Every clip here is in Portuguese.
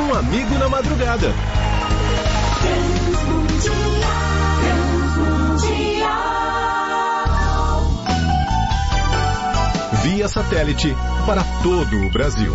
Um Amigo na Madrugada. Via satélite para todo o Brasil.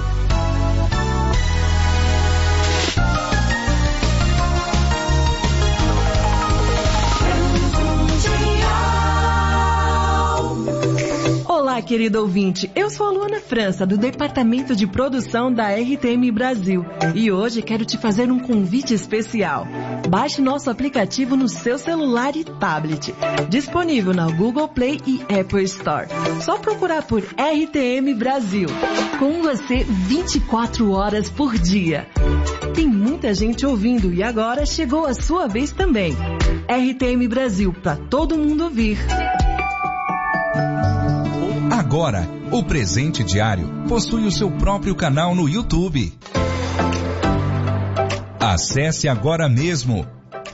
Olá, querido ouvinte. Eu sou a Luana França, do Departamento de Produção da RTM Brasil. E hoje quero te fazer um convite especial. Baixe nosso aplicativo no seu celular e tablet. Disponível na Google Play e Apple Store. Só procurar por RTM Brasil. Com você 24 horas por dia. Tem muita gente ouvindo e agora chegou a sua vez também. RTM Brasil, para todo mundo ouvir. Agora, o Presente Diário possui o seu próprio canal no YouTube. Acesse agora mesmo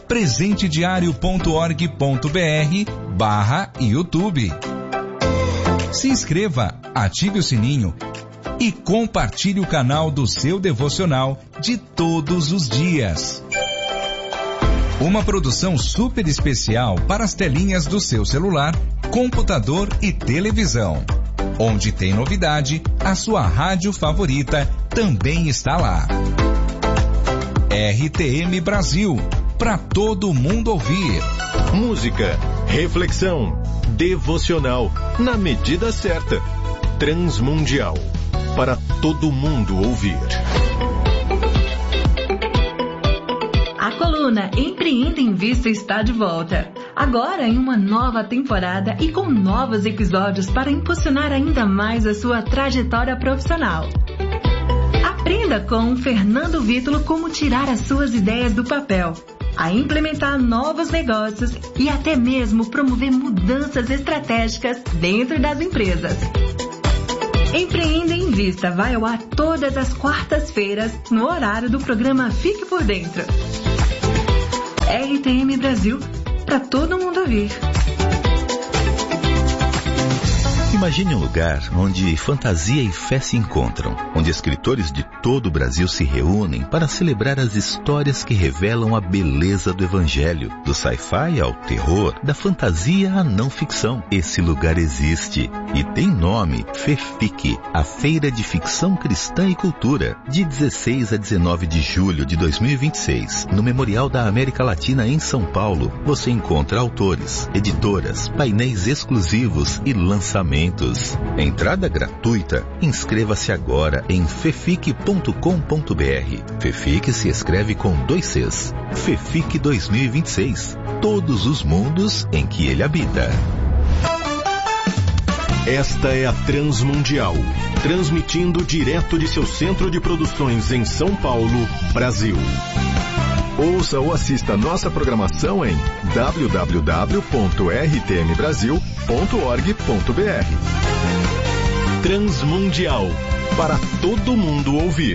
presentediario.org.br/YouTube. Se inscreva, ative o sininho e compartilhe o canal do seu devocional de todos os dias. Uma produção super especial para as telinhas do seu celular, computador e televisão. Onde tem novidade, a sua rádio favorita também está lá. RTM Brasil, para todo mundo ouvir. Música, reflexão, devocional, na medida certa. Transmundial, para todo mundo ouvir. A coluna Empreenda em Vista está de volta. Agora em uma nova temporada e com novos episódios para impulsionar ainda mais a sua trajetória profissional. Aprenda com Fernando Vítulo como tirar as suas ideias do papel, a implementar novos negócios e até mesmo promover mudanças estratégicas dentro das empresas. Empreenda em Vista vai ao ar todas as quartas-feiras no horário do programa Fique por Dentro. RTM Brasil, para todo mundo ouvir. Imagine um lugar onde fantasia e fé se encontram, onde escritores de todo o Brasil se reúnem para celebrar as histórias que revelam a beleza do Evangelho, do sci-fi ao terror, da fantasia à não ficção. Esse lugar existe e tem nome: FEFIC, a Feira de Ficção Cristã e Cultura, de 16 a 19 de julho de 2026, no Memorial da América Latina em São Paulo. Você encontra autores, editoras, painéis exclusivos e lançamentos. Entrada gratuita. Inscreva-se agora em fefic.com.br. FEFIC se escreve com 2 Cs. FEFIC 2026. Todos os mundos em que ele habita. Esta é a Transmundial, transmitindo direto de seu centro de produções em São Paulo, Brasil. Ouça ou assista nossa programação em www.rtmbrasil.org.br. Transmundial, para todo mundo ouvir.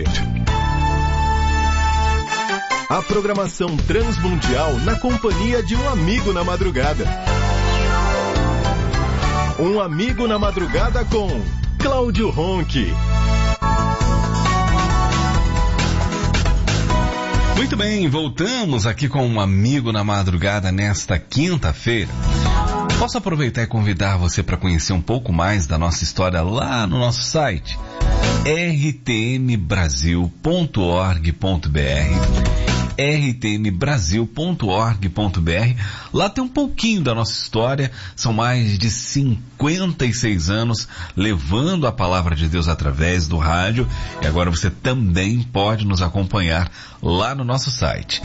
A programação Transmundial na companhia de um amigo na madrugada. Um Amigo na Madrugada com Cláudio Ronchi. Muito bem, voltamos aqui com um Amigo na Madrugada nesta quinta-feira. Posso aproveitar e convidar você para conhecer um pouco mais da nossa história lá no nosso site rtmbrasil.org.br rtmbrasil.org.br. Lá tem um pouquinho da nossa história. São mais de 56 anos levando a palavra de Deus através do rádio, e agora você também pode nos acompanhar lá no nosso site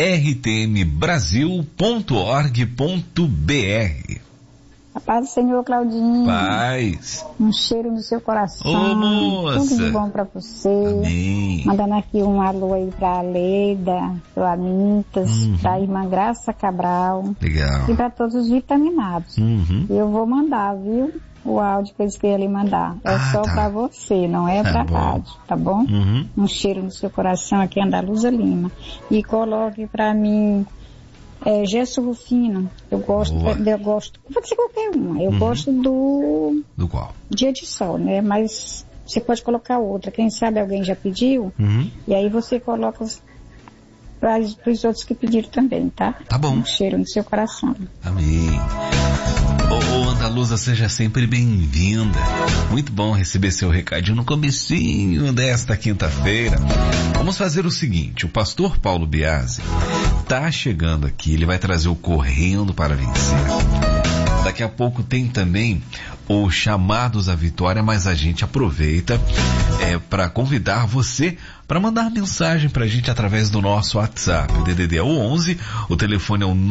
rtmbrasil.org.br. A paz do Senhor, Claudinho. Paz. Um cheiro no seu coração. Ô, moça. Tudo de bom pra você. Amém. Mandando aqui um alô aí pra Leida, pro Anitas, pra irmã Graça Cabral. Legal. E pra todos os vitaminados. Eu vou mandar, viu? O áudio que eu esqueci mandar. É só tá. pra você, não é pra rádio, tá bom? Um cheiro no seu coração aqui, Andaluza Lima. E coloque pra mim... Gesso Rufino, eu gosto, pode ser qualquer uma, eu gosto do qual? Dia de Sol, né, mas você pode colocar outra. Quem sabe alguém já pediu, e aí você coloca para os outros que pediram também, tá? Tá bom. Um cheiro no seu coração. Amém. Ô Andaluza, seja sempre bem-vinda. Muito bom receber seu recadinho no comecinho desta quinta-feira. Vamos fazer o seguinte, o pastor Paulo Biasi tá chegando aqui, ele vai trazer o Correndo para Vencer. Daqui a pouco tem também os Chamados à Vitória, mas a gente aproveita para convidar você para mandar mensagem para a gente através do nosso WhatsApp. O DDD é o 11, o telefone é o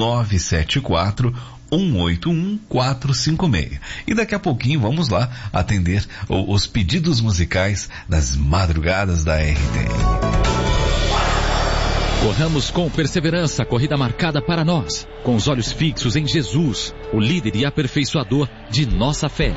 974-181-456. E daqui a pouquinho vamos lá atender os pedidos musicais das madrugadas da RTM. Corramos com perseverança a corrida marcada para nós, com os olhos fixos em Jesus, o líder e aperfeiçoador de nossa fé.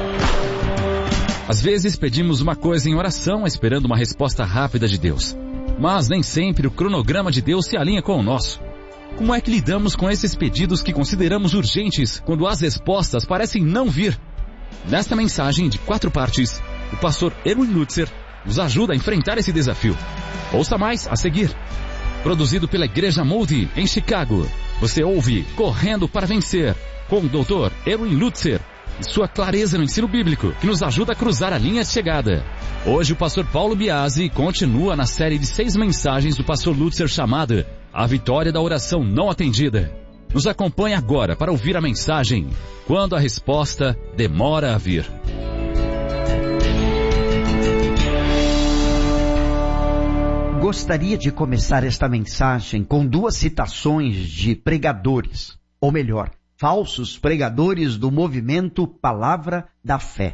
Às vezes pedimos uma coisa em oração esperando uma resposta rápida de Deus, mas nem sempre o cronograma de Deus se alinha com o nosso. Como é que lidamos com esses pedidos que consideramos urgentes quando as respostas parecem não vir? Nesta mensagem de 4 partes, o pastor Erwin Lutzer nos ajuda a enfrentar esse desafio. Ouça mais a seguir. Produzido pela Igreja Moody, em Chicago. Você ouve Correndo para Vencer, com o Dr. Erwin Lutzer e sua clareza no ensino bíblico, que nos ajuda a cruzar a linha de chegada. Hoje o pastor Paulo Biasi continua na série de 6 mensagens do pastor Lutzer chamada A Vitória da Oração Não Atendida. Nos acompanhe agora para ouvir a mensagem Quando a Resposta Demora a Vir. Gostaria de começar esta mensagem com 2 citações de pregadores, ou melhor, falsos pregadores do movimento Palavra da Fé.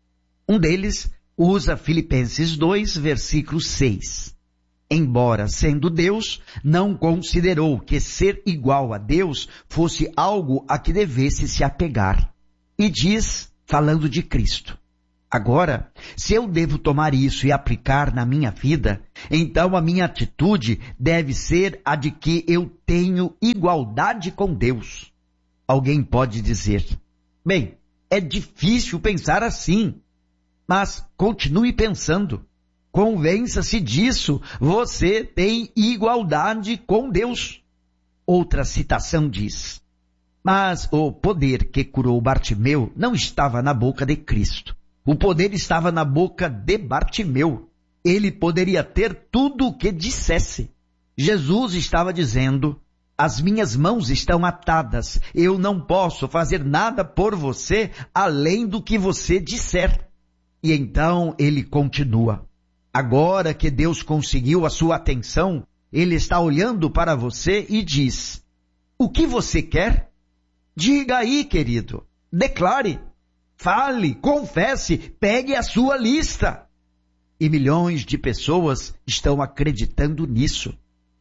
Um deles usa Filipenses 2, versículo 6. Embora sendo Deus, não considerou que ser igual a Deus fosse algo a que devesse se apegar. E diz, falando de Cristo: agora, se eu devo tomar isso e aplicar na minha vida, então a minha atitude deve ser a de que eu tenho igualdade com Deus. Alguém pode dizer, bem, é difícil pensar assim, mas continue pensando. Convença-se disso, você tem igualdade com Deus. Outra citação diz, mas o poder que curou Bartimeu não estava na boca de Cristo. O poder estava na boca de Bartimeu. Ele poderia ter tudo o que dissesse. Jesus estava dizendo, as minhas mãos estão atadas, eu não posso fazer nada por você além do que você disser. E então ele continua, agora que Deus conseguiu a sua atenção, ele está olhando para você e diz, o que você quer? Diga aí, querido, declare. Fale, confesse, pegue a sua lista. E milhões de pessoas estão acreditando nisso.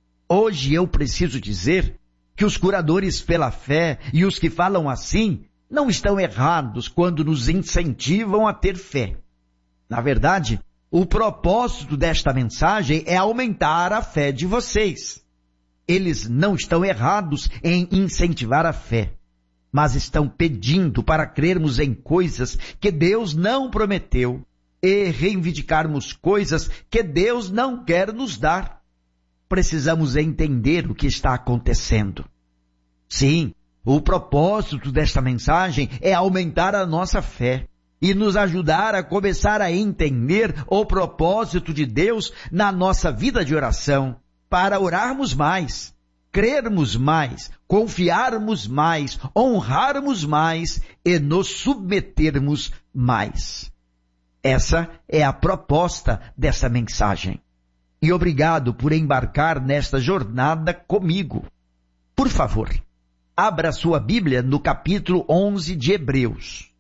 Hoje eu preciso dizer que os curadores pela fé e os que falam assim não estão errados quando nos incentivam a ter fé. Na verdade, o propósito desta mensagem é aumentar a fé de vocês. Eles não estão errados em incentivar a fé, mas estão pedindo para crermos em coisas que Deus não prometeu e reivindicarmos coisas que Deus não quer nos dar. Precisamos entender o que está acontecendo. Sim, o propósito desta mensagem é aumentar a nossa fé e nos ajudar a começar a entender o propósito de Deus na nossa vida de oração, para orarmos mais, crermos mais, confiarmos mais, honrarmos mais e nos submetermos mais. Essa é a proposta dessa mensagem. E obrigado por embarcar nesta jornada comigo. Por favor, abra sua Bíblia no capítulo 11 de Hebreus.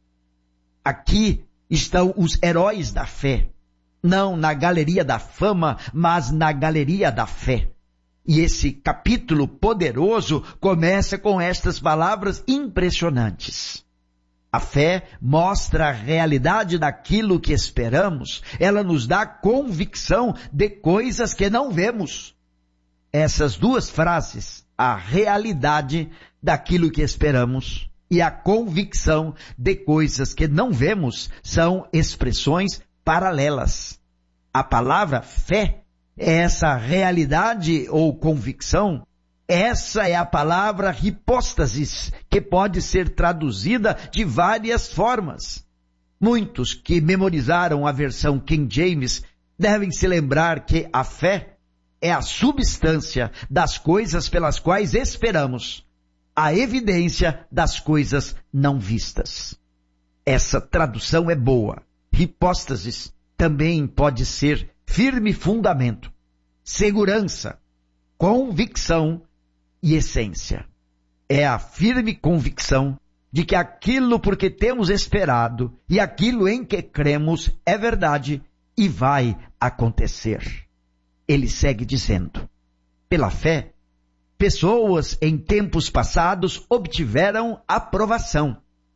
Aqui estão os heróis da fé, não na galeria da fama, mas na galeria da fé. E esse capítulo poderoso começa com estas palavras impressionantes. A fé mostra a realidade daquilo que esperamos. Ela nos dá convicção de coisas que não vemos. Essas 2 frases, a realidade daquilo que esperamos e a convicção de coisas que não vemos, são expressões paralelas. A palavra fé é essa realidade ou convicção. Essa é a palavra hipóstasis, que pode ser traduzida de várias formas. Muitos que memorizaram a versão King James devem se lembrar que a fé é a substância das coisas pelas quais esperamos, a evidência das coisas não vistas. Essa tradução é boa. Hipóstasis também pode ser firme fundamento, segurança, convicção e essência. É a firme convicção de que aquilo por que temos esperado e aquilo em que cremos é verdade e vai acontecer. Ele segue dizendo: pela fé, pessoas em tempos passados obtiveram aprovação.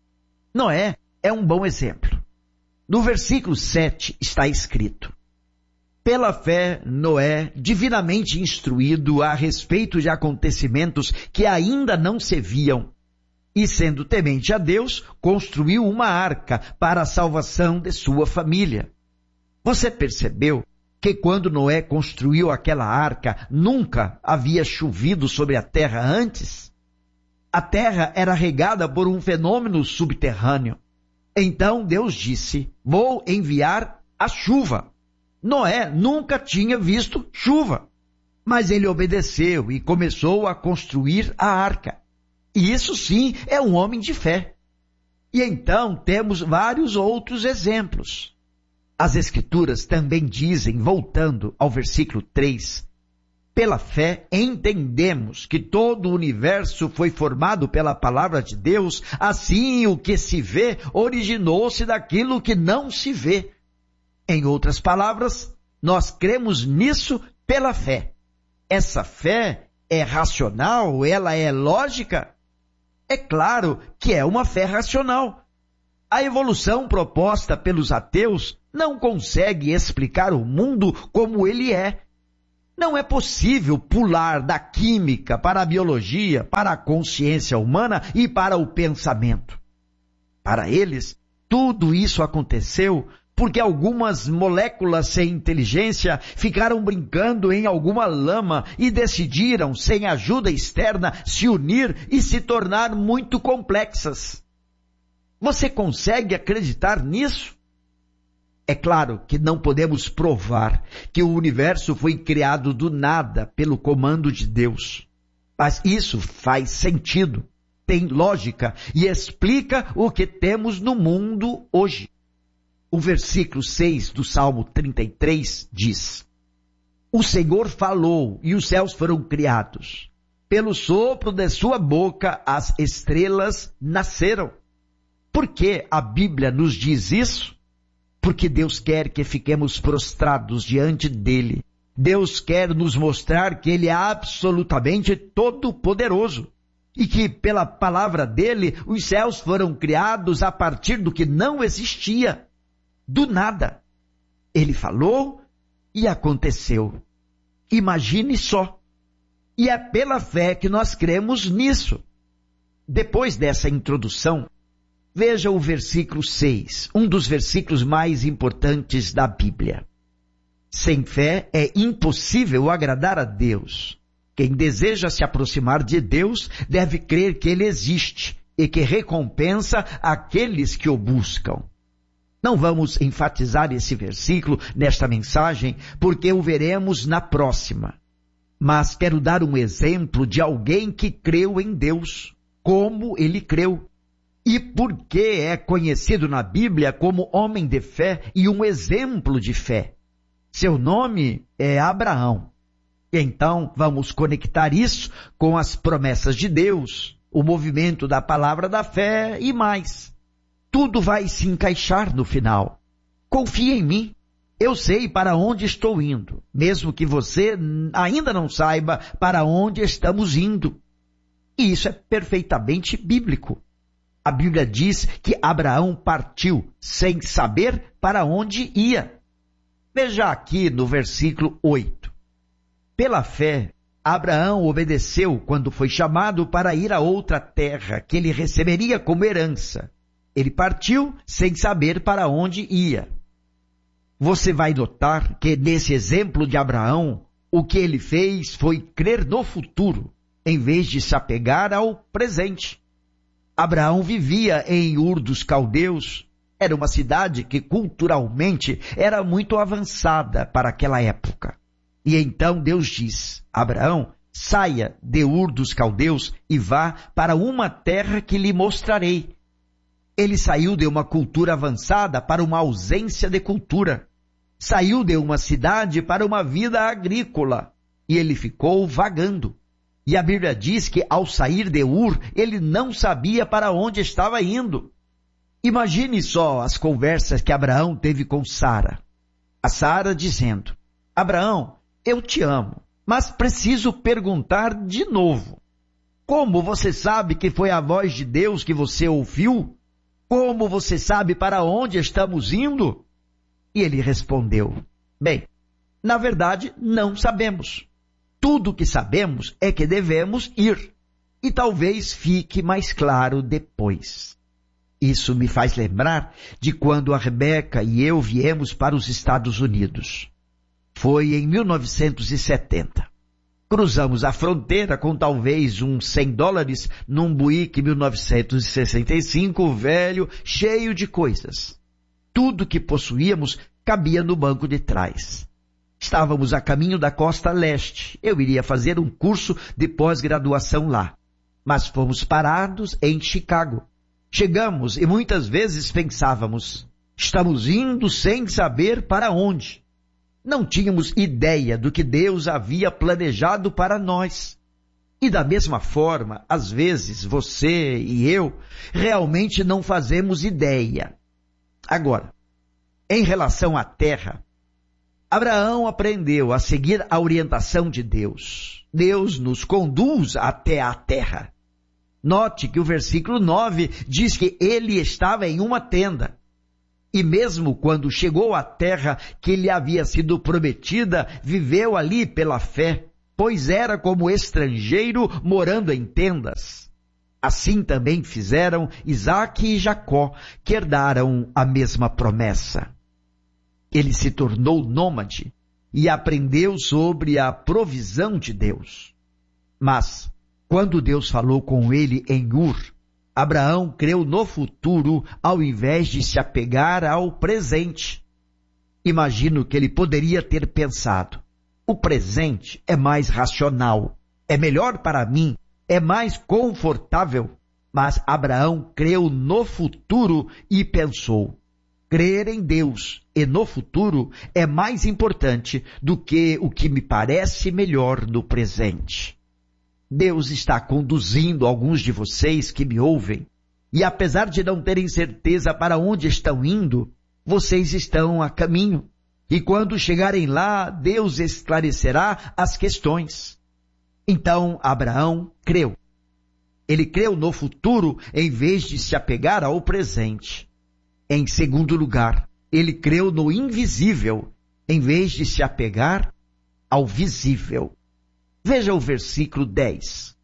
Noé é um bom exemplo. No versículo 7 está escrito: pela fé, Noé, divinamente instruído a respeito de acontecimentos que ainda não se viam, e sendo temente a Deus, construiu uma arca para a salvação de sua família. Você percebeu que quando Noé construiu aquela arca, nunca havia chovido sobre a terra antes? A terra era regada por um fenômeno subterrâneo. Então Deus disse: vou enviar a chuva. Noé nunca tinha visto chuva, mas ele obedeceu e começou a construir a arca. E isso sim é um homem de fé. E então temos vários outros exemplos. As Escrituras também dizem, voltando ao versículo 3, pela fé entendemos que todo o universo foi formado pela palavra de Deus, assim o que se vê originou-se daquilo que não se vê. Em outras palavras, nós cremos nisso pela fé. Essa fé é racional? Ela é lógica? É claro que é uma fé racional. A evolução proposta pelos ateus não consegue explicar o mundo como ele é. Não é possível pular da química para a biologia, para a consciência humana e para o pensamento. Para eles, tudo isso aconteceu porque algumas moléculas sem inteligência ficaram brincando em alguma lama e decidiram, sem ajuda externa, se unir e se tornar muito complexas. Você consegue acreditar nisso? É claro que não podemos provar que o universo foi criado do nada pelo comando de Deus. Mas isso faz sentido, tem lógica e explica o que temos no mundo hoje. O versículo 6 do Salmo 33 diz: o Senhor falou e os céus foram criados. Pelo sopro de sua boca as estrelas nasceram. Por que a Bíblia nos diz isso? Porque Deus quer que fiquemos prostrados diante dele. Deus quer nos mostrar que ele é absolutamente todo-poderoso e que pela palavra dele os céus foram criados a partir do que não existia, do nada. Ele falou e aconteceu. Imagine só. E é pela fé que nós cremos nisso. Depois dessa introdução, veja o versículo 6, um dos versículos mais importantes da Bíblia. Sem fé é impossível agradar a Deus. Quem deseja se aproximar de Deus deve crer que ele existe e que recompensa aqueles que o buscam. Não vamos enfatizar esse versículo nesta mensagem, porque o veremos na próxima. Mas quero dar um exemplo de alguém que creu em Deus, como ele creu. E porque é conhecido na Bíblia como homem de fé e um exemplo de fé. Seu nome é Abraão. Então, vamos conectar isso com as promessas de Deus, o movimento da palavra da fé e mais. Tudo vai se encaixar no final. Confie em mim. Eu sei para onde estou indo, mesmo que você ainda não saiba para onde estamos indo. E isso é perfeitamente bíblico. A Bíblia diz que Abraão partiu sem saber para onde ia. Veja aqui no versículo 8. Pela fé, Abraão obedeceu quando foi chamado para ir a outra terra que ele receberia como herança. Ele partiu sem saber para onde ia. você vai notar que nesse exemplo de Abraão, o que ele fez foi crer no futuro, em vez de se apegar ao presente. Abraão vivia em Ur dos Caldeus. Era uma cidade que culturalmente era muito avançada para aquela época. E então Deus diz: Abraão, saia de Ur dos Caldeus e vá para uma terra que lhe mostrarei. Ele saiu de uma cultura avançada para uma ausência de cultura. Saiu de uma cidade para uma vida agrícola. E ele ficou vagando. E a Bíblia diz que ao sair de Ur, ele não sabia para onde estava indo. Imagine só as conversas que Abraão teve com Sara. A Sara dizendo: Abraão, eu te amo, mas preciso perguntar de novo. Como você sabe que foi a voz de Deus que você ouviu? Como você sabe para onde estamos indo? E ele respondeu: bem, na verdade não sabemos. Tudo o que sabemos é que devemos ir. E talvez fique mais claro depois. Isso me faz lembrar de quando a Rebeca e eu viemos para os Estados Unidos. Foi em 1970. Cruzamos a fronteira com talvez uns $100 num Buick 1965 velho, cheio de coisas. Tudo que possuíamos cabia no banco de trás. Estávamos a caminho da costa leste. Eu iria fazer um curso de pós-graduação lá. Mas fomos parados em Chicago. Chegamos e muitas vezes pensávamos: estamos indo sem saber para onde. Não tínhamos ideia do que Deus havia planejado para nós. E da mesma forma, às vezes, você e eu realmente não fazemos ideia. Agora, em relação à terra, Abraão aprendeu a seguir a orientação de Deus. Deus nos conduz até a terra. Note que o versículo 9 diz que ele estava em uma tenda. E mesmo quando chegou à terra que lhe havia sido prometida, viveu ali pela fé, pois era como estrangeiro morando em tendas. Assim também fizeram Isaque e Jacó, que herdaram a mesma promessa. Ele se tornou nômade e aprendeu sobre a provisão de Deus. Mas, quando Deus falou com ele em Ur, Abraão creu no futuro ao invés de se apegar ao presente. Imagino que ele poderia ter pensado: o presente é mais racional, é melhor para mim, é mais confortável. Mas Abraão creu no futuro e pensou: crer em Deus e no futuro é mais importante do que o que me parece melhor no presente. Deus está conduzindo alguns de vocês que me ouvem, e apesar de não terem certeza para onde estão indo, vocês estão a caminho. E quando chegarem lá, Deus esclarecerá as questões. Então Abraão creu. Ele creu no futuro em vez de se apegar ao presente. Em segundo lugar, ele creu no invisível em vez de se apegar ao visível. Veja o versículo 10.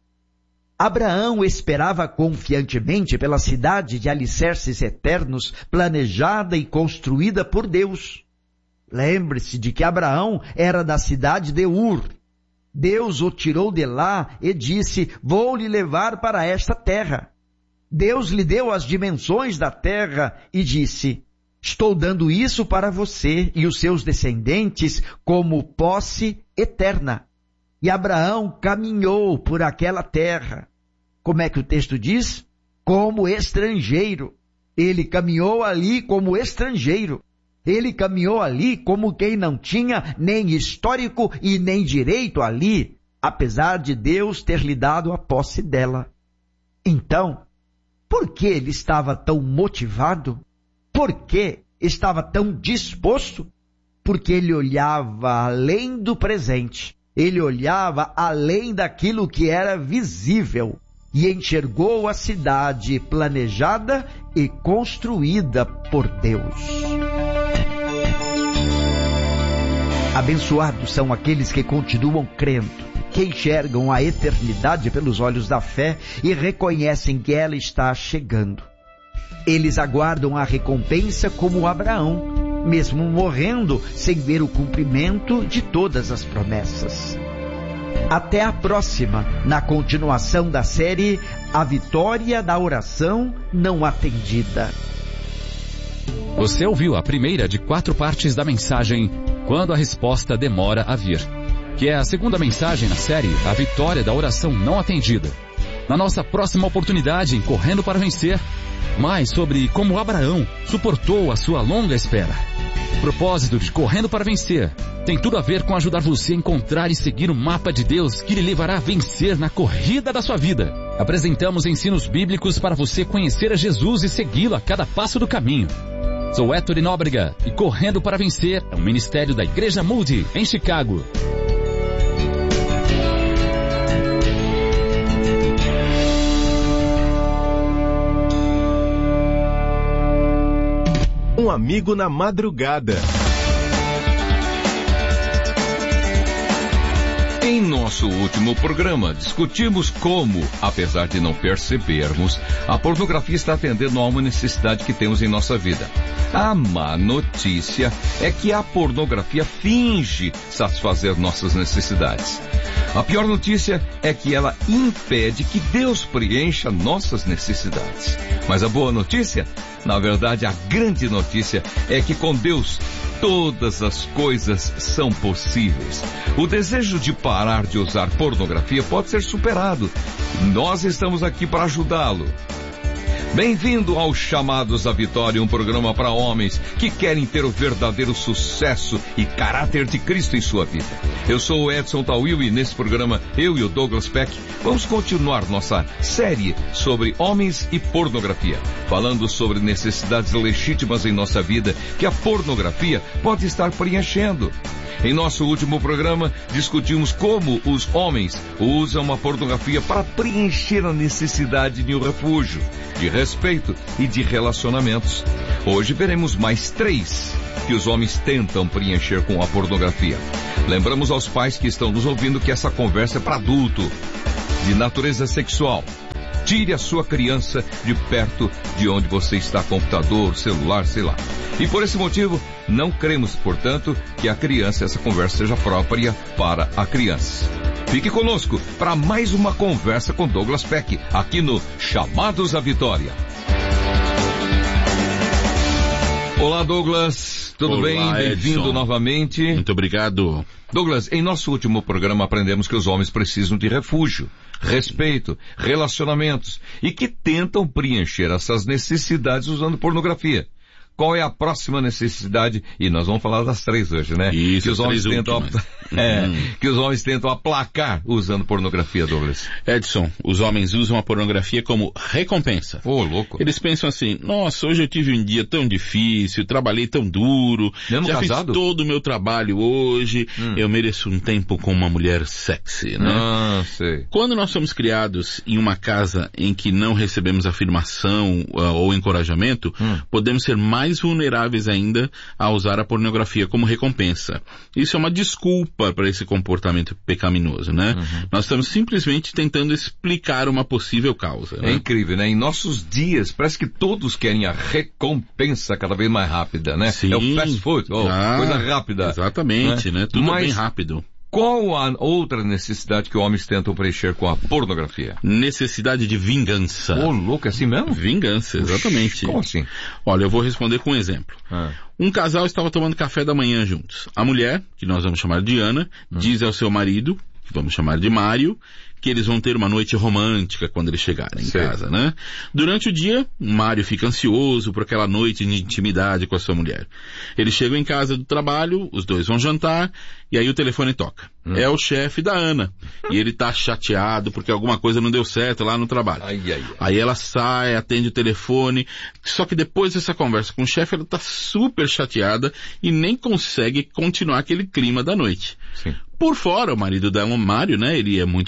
Abraão esperava confiantemente pela cidade de alicerces eternos, planejada e construída por Deus. Lembre-se de que Abraão era da cidade de Ur. Deus o tirou de lá e disse: vou lhe levar para esta terra. Deus lhe deu as dimensões da terra e disse: estou dando isso para você e os seus descendentes como posse eterna. E Abraão caminhou por aquela terra. Como é que o texto diz? Como estrangeiro. Ele caminhou ali como estrangeiro. Ele caminhou ali como quem não tinha nem histórico e nem direito ali, apesar de Deus ter lhe dado a posse dela. Então, por que ele estava tão motivado? Por que estava tão disposto? Porque ele olhava além do presente. Ele olhava além daquilo que era visível e enxergou a cidade planejada e construída por Deus. Abençoados são aqueles que continuam crendo, que enxergam a eternidade pelos olhos da fé e reconhecem que ela está chegando. Eles aguardam a recompensa como Abraão, mesmo morrendo sem ver o cumprimento de todas as promessas. Até a próxima, na continuação da série A Vitória da Oração Não Atendida. Você ouviu a primeira de 4 partes da mensagem Quando a Resposta Demora a Vir, que é a segunda mensagem na série A Vitória da Oração Não Atendida. Na nossa próxima oportunidade em Correndo para Vencer, mais sobre como Abraão suportou a sua longa espera. O propósito de Correndo para Vencer tem tudo a ver com ajudar você a encontrar e seguir o mapa de Deus que lhe levará a vencer na corrida da sua vida. Apresentamos ensinos bíblicos para você conhecer a Jesus e segui-lo a cada passo do caminho. Sou Héctor Nóbrega e Correndo para Vencer é um ministério da Igreja Moody, em Chicago. Um amigo na madrugada. Em nosso último programa, discutimos como, apesar de não percebermos, a pornografia está atendendo a uma necessidade que temos em nossa vida. A má notícia é que a pornografia finge satisfazer nossas necessidades. A pior notícia é que ela impede que Deus preencha nossas necessidades. Mas a boa notícia, na verdade a grande notícia, é que com Deus todas as coisas são possíveis. O desejo de parar de usar pornografia pode ser superado. Nós estamos aqui para ajudá-lo. Bem-vindo ao Chamados à Vitória, um programa para homens que querem ter o verdadeiro sucesso e caráter de Cristo em sua vida. Eu sou o Edson Tawil e nesse programa, eu e o Douglas Peck vamos continuar nossa série sobre homens e pornografia, falando sobre necessidades legítimas em nossa vida que a pornografia pode estar preenchendo. Em nosso último programa, discutimos como os homens usam a pornografia para preencher a necessidade de um refúgio, de respeito e de relacionamentos. Hoje veremos mais 3 que os homens tentam preencher com a pornografia. Lembramos aos pais que estão nos ouvindo que essa conversa é para adulto, de natureza sexual. Tire a sua criança de perto de onde você está, computador, celular, sei lá. E por esse motivo, não cremos, portanto, que essa conversa seja própria para a criança. Fique conosco para mais uma conversa com Douglas Peck, aqui no Chamados à Vitória. Olá, Douglas. Tudo bem? Bem-vindo novamente. Muito obrigado. Douglas, em nosso último programa aprendemos que os homens precisam de refúgio, respeito, relacionamentos e que tentam preencher essas necessidades usando pornografia. Qual é a próxima necessidade? E nós vamos falar das 3 hoje, né? Isso, que os homens tentam, que os homens tentam aplacar usando pornografia, Douglas. Edson, os homens usam a pornografia como recompensa. Louco. Eles pensam assim, nossa, hoje eu tive um dia tão difícil, trabalhei tão duro, mesmo já casado? Fiz todo o meu trabalho hoje, eu mereço um tempo com uma mulher sexy, né? Sei. Quando nós somos criados em uma casa em que não recebemos afirmação ou encorajamento, podemos ser mais vulneráveis ainda a usar a pornografia como recompensa. Isso é uma desculpa para esse comportamento pecaminoso, né? Nós estamos simplesmente tentando explicar uma possível causa. É incrível, né? Em nossos dias, parece que todos querem a recompensa cada vez mais rápida, né? Sim. É o fast food, coisa rápida. Exatamente, né? Tudo bem rápido. Qual a outra necessidade que homens tentam preencher com a pornografia? Necessidade de vingança. Louco, é assim mesmo? Vingança, exatamente. Como assim? Olha, eu vou responder com um exemplo. Um casal estava tomando café da manhã juntos. A mulher, que nós vamos chamar de Ana, diz ao seu marido, que vamos chamar de Mário, que eles vão ter uma noite romântica quando eles chegarem em casa, né? Durante o dia, Mário fica ansioso por aquela noite de intimidade com a sua mulher. Eles chegam em casa do trabalho, os dois vão jantar, e aí o telefone toca. É o chefe da Ana. E ele tá chateado porque alguma coisa não deu certo lá no trabalho. Aí ela sai, atende o telefone, só que depois dessa conversa com o chefe, ela tá super chateada e nem consegue continuar aquele clima da noite. Sim. Por fora, o marido dela, Mário, né, ele é muito compreensivo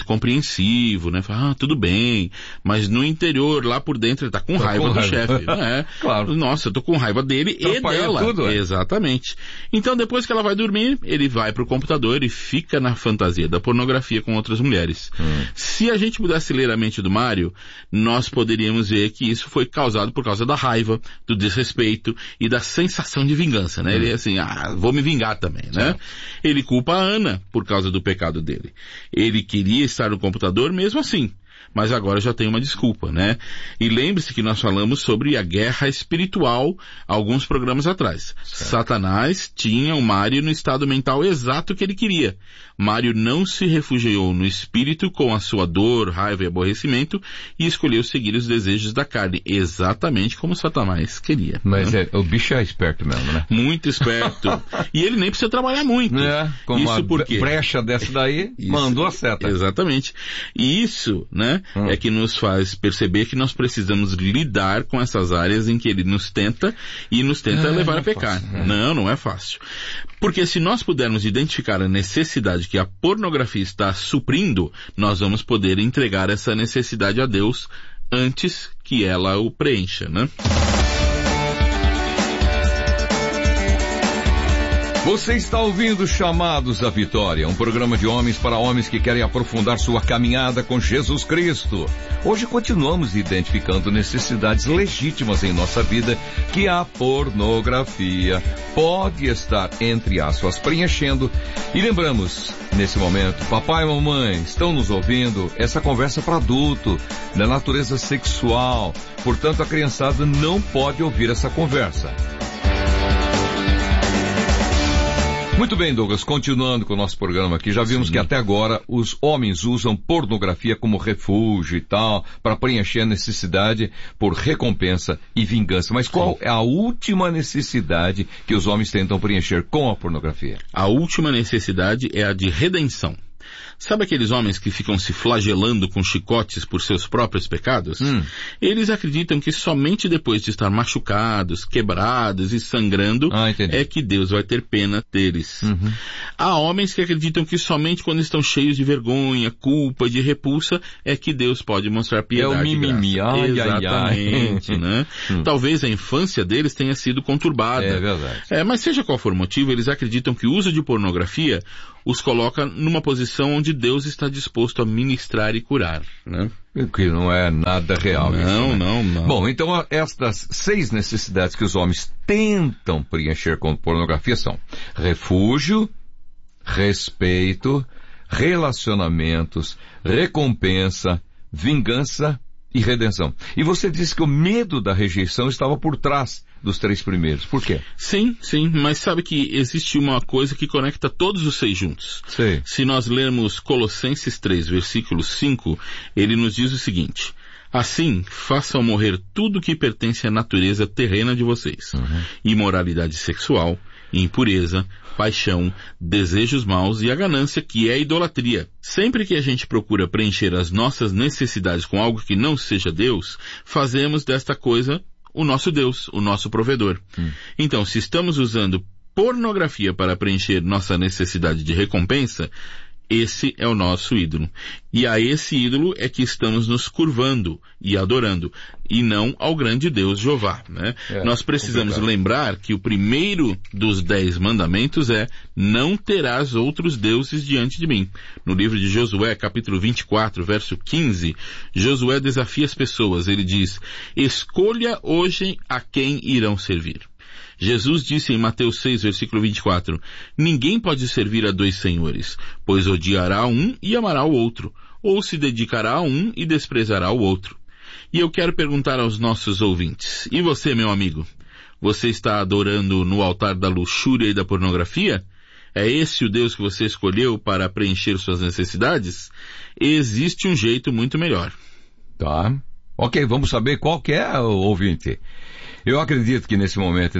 compreensivo, né? Fala, tudo bem, mas no interior, lá por dentro, ele tá com raiva do chefe, né? Claro. Nossa, eu tô com raiva dele e dela. Tudo, Exatamente. Então, depois que ela vai dormir, ele vai pro computador e fica na fantasia da pornografia com outras mulheres. Se a gente pudesse ler a mente do Mário, nós poderíamos ver que isso foi causado por causa da raiva, do desrespeito e da sensação de vingança, né? Ele é assim, vou me vingar também, né? Ele culpa a Ana por causa do pecado dele. Ele queria estar no computador mesmo assim, mas agora já tem uma desculpa, né? E lembre-se que nós falamos sobre a guerra espiritual alguns programas atrás. Certo. Satanás tinha o Mário no estado mental exato que ele queria. Mário não se refugiou no espírito com a sua dor, raiva e aborrecimento e escolheu seguir os desejos da carne, exatamente como Satanás queria. Mas né? O bicho é esperto mesmo, né? Muito esperto. E ele nem precisa trabalhar muito. Com isso uma porque... brecha dessa daí, mandou a seta. Exatamente. E isso, né, é que nos faz perceber que nós precisamos lidar com essas áreas em que ele nos tenta levar a pecar. Fácil, Não é fácil. Porque se nós pudermos identificar a necessidade que a pornografia está suprindo, nós vamos poder entregar essa necessidade a Deus antes que ela o preencha, né? Você está ouvindo Chamados à Vitória, um programa de homens para homens que querem aprofundar sua caminhada com Jesus Cristo. Hoje continuamos identificando necessidades legítimas em nossa vida que a pornografia pode estar, entre aspas, preenchendo. E lembramos, nesse momento, papai e mamãe estão nos ouvindo, essa conversa para adulto, da natureza sexual. Portanto, a criançada não pode ouvir essa conversa. Muito bem, Douglas, continuando com o nosso programa aqui, já vimos que até agora os homens usam pornografia como refúgio e tal, para preencher a necessidade por recompensa e vingança. Mas qual é a última necessidade que os homens tentam preencher com a pornografia? A última necessidade é a de redenção. Sabe aqueles homens que ficam se flagelando com chicotes por seus próprios pecados? Eles acreditam que somente depois de estar machucados, quebrados e sangrando é que Deus vai ter pena deles. Há homens que acreditam que somente quando estão cheios de vergonha, culpa, de repulsa, é que Deus pode mostrar piedade. É o mimimi. Exatamente, né? Talvez a infância deles tenha sido conturbada. É verdade. Mas seja qual for o motivo, eles acreditam que o uso de pornografia os coloca numa posição onde Deus está disposto a ministrar e curar, né? Que não é nada real. Não. Bom, então estas 6 necessidades que os homens tentam preencher com pornografia são refúgio, respeito, relacionamentos, recompensa, vingança e redenção. E você disse que o medo da rejeição estava por trás dos 3 primeiros. Por quê? Sim, mas sabe que existe uma coisa que conecta todos os 6 juntos. Sim. Se nós lermos Colossenses 3, versículo 5, ele nos diz o seguinte: assim, façam morrer tudo que pertence à natureza terrena de vocês. Imoralidade sexual, impureza, paixão, desejos maus e a ganância, que é a idolatria. Sempre que a gente procura preencher as nossas necessidades com algo que não seja Deus, fazemos desta coisa o nosso Deus, o nosso provedor. Então, se estamos usando pornografia para preencher nossa necessidade de recompensa, esse é o nosso ídolo. E a esse ídolo é que estamos nos curvando e adorando, e não ao grande Deus Jeová, né? Nós precisamos lembrar que o primeiro dos 10 mandamentos é: não terás outros deuses diante de mim. No livro de Josué, capítulo 24, verso 15, Josué desafia as pessoas. Ele diz: escolha hoje a quem irão servir. Jesus disse em Mateus 6, versículo 24, ninguém pode servir a 2 senhores, pois odiará um e amará o outro, ou se dedicará a um e desprezará o outro. E eu quero perguntar aos nossos ouvintes, e você, meu amigo, você está adorando no altar da luxúria e da pornografia? É esse o Deus que você escolheu para preencher suas necessidades? Existe um jeito muito melhor. Tá. Ok, vamos saber qual que é o ouvinte. Eu acredito que nesse momento, né,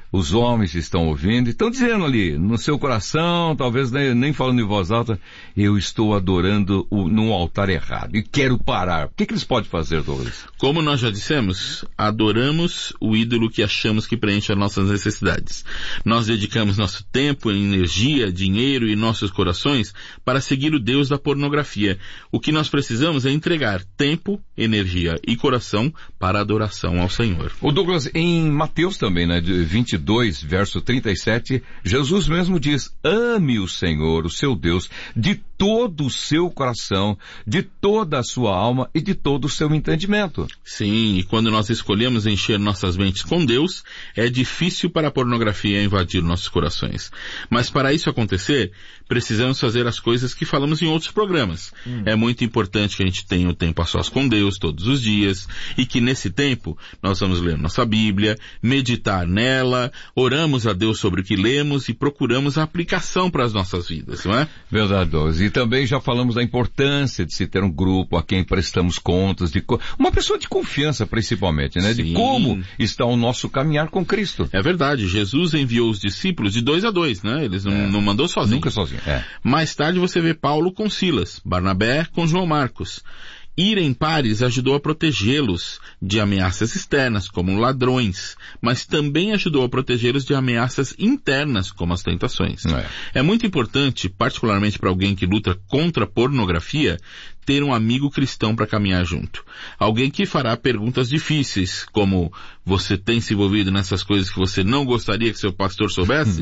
os homens estão ouvindo e estão dizendo ali, no seu coração, talvez nem falando em voz alta, eu estou adorando num altar errado e quero parar. O que eles podem fazer, Douglas? Como nós já dissemos, adoramos o ídolo que achamos que preenche as nossas necessidades. Nós dedicamos nosso tempo, energia, dinheiro e nossos corações para seguir o Deus da pornografia. O que nós precisamos é entregar tempo, energia e coração para a adoração ao Senhor. O Douglas, em Mateus também, né, de 22, verso 37, Jesus mesmo diz, ame o Senhor, o seu Deus, de todo o seu coração, de toda a sua alma e de todo o seu entendimento. Sim, e quando nós escolhemos encher nossas mentes com Deus, é difícil para a pornografia invadir nossos corações. Mas para isso acontecer, precisamos fazer as coisas que falamos em outros programas. É muito importante que a gente tenha o tempo a sós com Deus todos os dias, e que nesse tempo nós vamos ler nossa Bíblia, meditar nela, oramos a Deus sobre o que lemos e procuramos a aplicação para as nossas vidas, não é? Verdade, Douglas. E também já falamos da importância de se ter um grupo a quem prestamos contas, uma pessoa de confiança principalmente, né? Sim. De como está o nosso caminhar com Cristo. É verdade, Jesus enviou os discípulos de 2 a 2, né? Eles não mandou sozinho. Nunca sozinho, Mais tarde você vê Paulo com Silas, Barnabé com João Marcos. Ir em pares ajudou a protegê-los de ameaças externas, como ladrões, mas também ajudou a protegê-los de ameaças internas, como as tentações. É muito importante, particularmente para alguém que luta contra a pornografia, ter um amigo cristão para caminhar junto. Alguém que fará perguntas difíceis, como, você tem se envolvido nessas coisas que você não gostaria que seu pastor soubesse?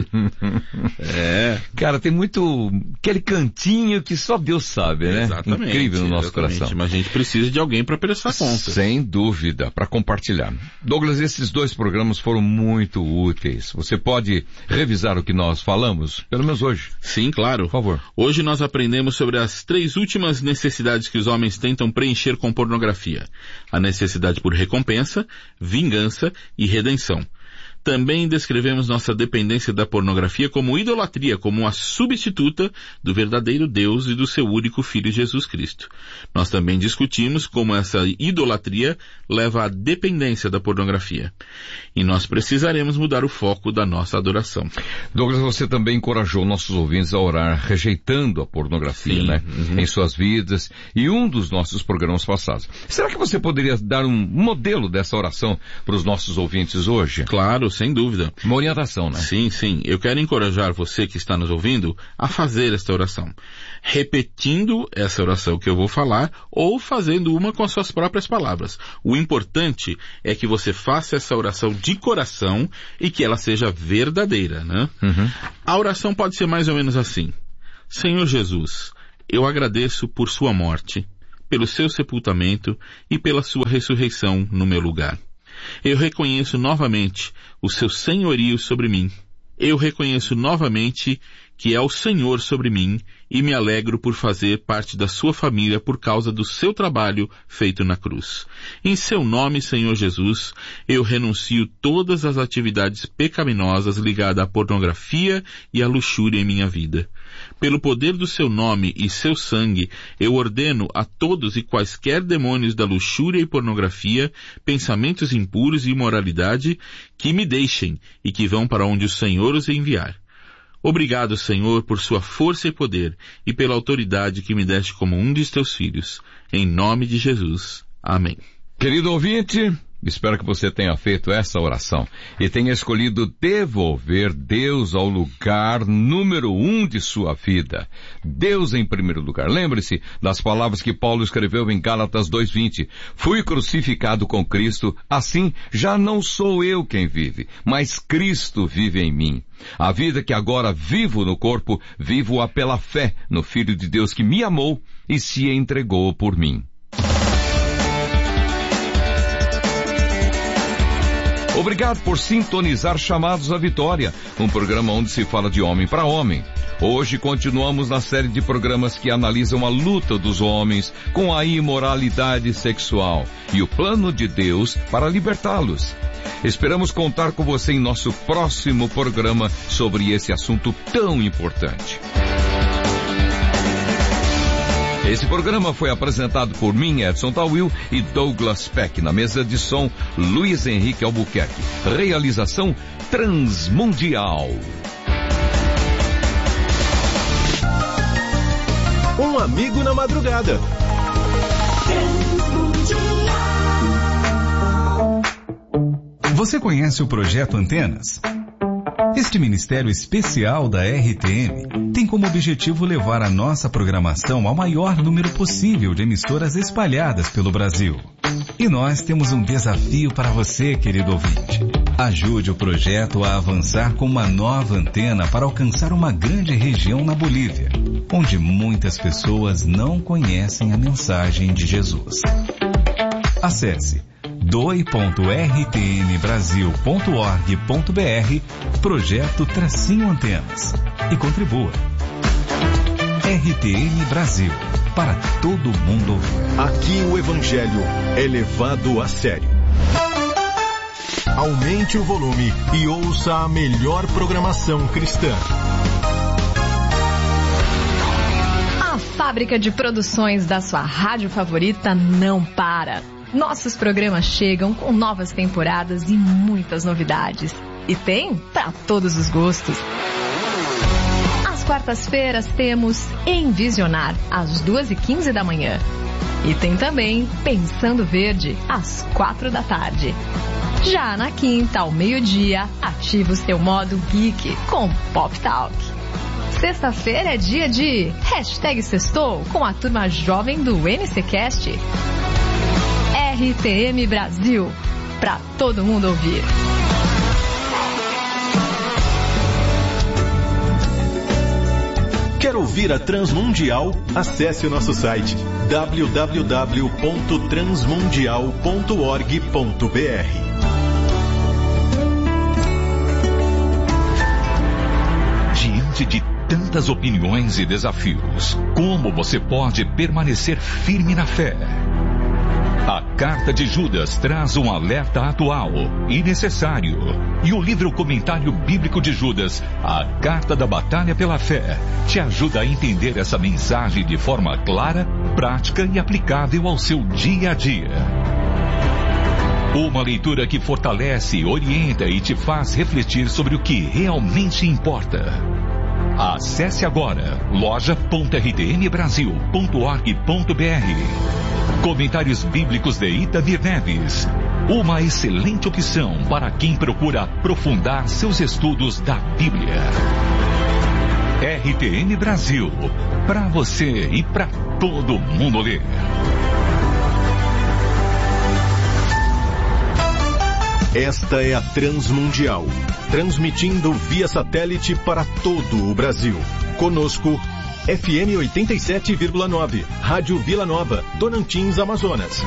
Cara, tem muito aquele cantinho que só Deus sabe, né? Exatamente. Incrível no nosso coração. Mas a gente precisa de alguém para prestar conta. Sem dúvida, para compartilhar. Douglas, esses 2 programas foram muito úteis. Você pode revisar o que nós falamos, pelo menos hoje? Sim, claro. Por favor. Hoje nós aprendemos sobre as 3 últimas necessidades que os homens tentam preencher com pornografia. A necessidade por recompensa, vingança e redenção. Também descrevemos nossa dependência da pornografia como idolatria, como uma substituta do verdadeiro Deus e do seu único Filho Jesus Cristo. Nós também discutimos como essa idolatria leva à dependência da pornografia. E nós precisaremos mudar o foco da nossa adoração. Douglas, você também encorajou nossos ouvintes a orar rejeitando a pornografia, né? Em suas vidas e um dos nossos programas passados. Será que você poderia dar um modelo dessa oração para os nossos ouvintes hoje? Claro, sem dúvida. Uma orientação, né? Sim, sim. Eu quero encorajar você que está nos ouvindo a fazer esta oração. Repetindo essa oração que eu vou falar ou fazendo uma com as suas próprias palavras. O importante é que você faça essa oração de coração e que ela seja verdadeira, né? A oração pode ser mais ou menos assim. Senhor Jesus, eu agradeço por sua morte, pelo seu sepultamento e pela sua ressurreição no meu lugar. Eu reconheço novamente o seu senhorio sobre mim. Eu reconheço novamente que é o Senhor sobre mim e me alegro por fazer parte da sua família por causa do seu trabalho feito na cruz. Em seu nome, Senhor Jesus, eu renuncio todas as atividades pecaminosas ligadas à pornografia e à luxúria em minha vida. Pelo poder do seu nome e seu sangue, eu ordeno a todos e quaisquer demônios da luxúria e pornografia, pensamentos impuros e imoralidade, que me deixem e que vão para onde o Senhor os enviar. Obrigado, Senhor, por sua força e poder e pela autoridade que me deste como um de teus filhos. Em nome de Jesus. Amém. Querido ouvinte, espero que você tenha feito essa oração e tenha escolhido devolver Deus ao lugar número 1 de sua vida. Deus em primeiro lugar. Lembre-se das palavras que Paulo escreveu em Gálatas 2:20. Fui crucificado com Cristo, assim já não sou eu quem vive, mas Cristo vive em mim. A vida que agora vivo no corpo, vivo-a pela fé no Filho de Deus que me amou e se entregou por mim. Obrigado por sintonizar Chamados à Vitória, um programa onde se fala de homem para homem. Hoje continuamos na série de programas que analisam a luta dos homens com a imoralidade sexual e o plano de Deus para libertá-los. Esperamos contar com você em nosso próximo programa sobre esse assunto tão importante. Esse programa foi apresentado por mim, Edson Tawil, e Douglas Peck. Na mesa de som, Luiz Henrique Albuquerque. Realização Transmundial. Um amigo na madrugada. Você conhece o Projeto Antenas? Este ministério especial da RTM tem como objetivo levar a nossa programação ao maior número possível de emissoras espalhadas pelo Brasil. E nós temos um desafio para você, querido ouvinte. Ajude o projeto a avançar com uma nova antena para alcançar uma grande região na Bolívia, onde muitas pessoas não conhecem a mensagem de Jesus. Acesse doi.rtmbrasil.org.br Projeto-Antenas e contribua. RTM Brasil, para todo mundo ouvir. Aqui o Evangelho é levado a sério. Aumente o volume e ouça a melhor programação cristã. A fábrica de produções da sua rádio favorita não para. Nossos programas chegam com novas temporadas e muitas novidades. E tem para todos os gostos. Às quartas-feiras temos Envisionar, às 2h15 da manhã. E tem também Pensando Verde, às 4 da tarde. Já na quinta, ao meio-dia, ativa o seu modo geek com Pop Talk. Sexta-feira é dia de #Sextou com a turma jovem do NCcast. RTM Brasil, para todo mundo ouvir. Quer ouvir a Transmundial? Acesse o nosso site www.transmundial.org.br. Diante de tantas opiniões e desafios, como você pode permanecer firme na fé? A Carta de Judas traz um alerta atual e necessário. E o livro Comentário Bíblico de Judas, a Carta da Batalha pela Fé, te ajuda a entender essa mensagem de forma clara, prática e aplicável ao seu dia a dia. Uma leitura que fortalece, orienta e te faz refletir sobre o que realmente importa. Acesse agora loja.rtmbrasil.org.br. Comentários Bíblicos de Itamir Neves. Uma excelente opção para quem procura aprofundar seus estudos da Bíblia. RTM Brasil. Para você e para todo mundo ler. Esta é a Transmundial, transmitindo via satélite para todo o Brasil. Conosco, FM 87,9, Rádio Vila Nova, Tocantins, Amazonas.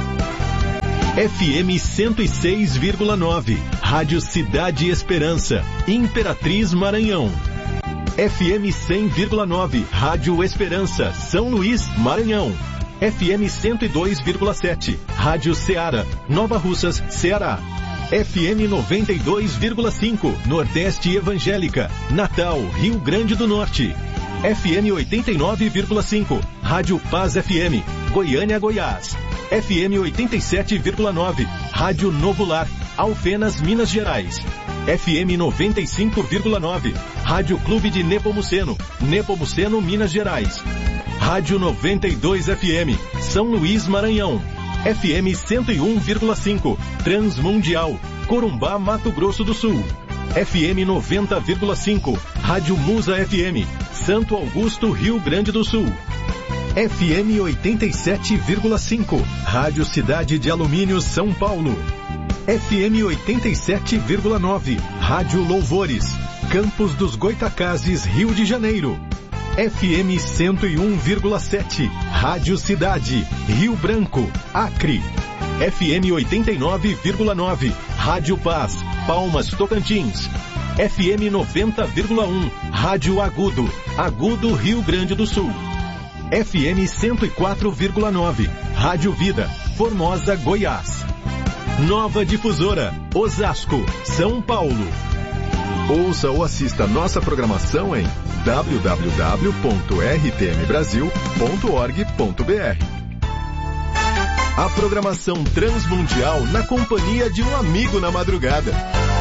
FM 106,9, Rádio Cidade Esperança, Imperatriz, Maranhão. FM 100,9, Rádio Esperança, São Luís, Maranhão. FM 102,7, Rádio Ceará, Nova Russas, Ceará. FM 92,5, Nordeste Evangélica, Natal, Rio Grande do Norte. FM 89,5, Rádio Paz FM, Goiânia, Goiás. FM 87,9, Rádio Novo Lar, Alfenas, Minas Gerais. FM 95,9, Rádio Clube de Nepomuceno, Nepomuceno, Minas Gerais. Rádio 92 FM, São Luís, Maranhão. FM 101,5, Transmundial, Corumbá, Mato Grosso do Sul. FM 90,5, Rádio Musa FM, Santo Augusto, Rio Grande do Sul. FM 87,5, Rádio Cidade de Alumínio, São Paulo. FM 87,9, Rádio Louvores, Campos dos Goitacazes, Rio de Janeiro. FM 101,7, Rádio Cidade, Rio Branco, Acre. FM 89,9, Rádio Paz, Palmas, Tocantins. FM 90,1, Rádio Agudo, Agudo, Rio Grande do Sul. FM 104,9, Rádio Vida, Formosa, Goiás. Nova Difusora, Osasco, São Paulo. Ouça ou assista nossa programação em www.rtmbrasil.org.br. A programação transmundial na companhia de um amigo na madrugada.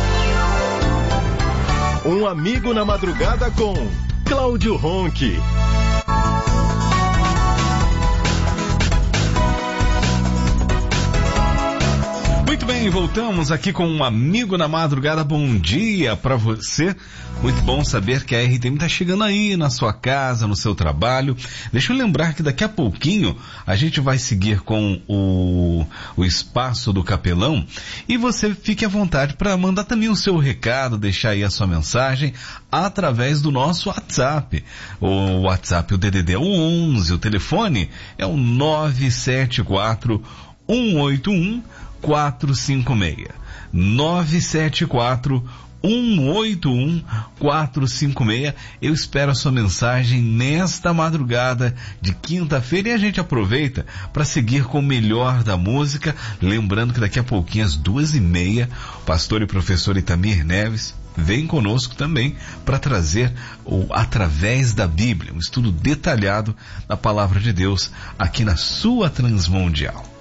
Um amigo na madrugada com Cláudio Ronchi. Muito bem, voltamos aqui com um amigo na madrugada. Bom dia para você. Muito bom saber que a RTM está chegando aí na sua casa, no seu trabalho. Deixa eu lembrar que daqui a pouquinho a gente vai seguir com o espaço do capelão e você fique à vontade para mandar também o seu recado, deixar aí a sua mensagem através do nosso WhatsApp. O WhatsApp, o DDD é o 11, o telefone é o 974 181 456. 974 181 456. Eu espero a sua mensagem nesta madrugada de quinta-feira e a gente aproveita para seguir com o melhor da música. Lembrando que daqui a pouquinho, às 2h30, o pastor e professor Itamir Neves vem conosco também para trazer o Através da Bíblia, um estudo detalhado da Palavra de Deus aqui na sua Transmundial.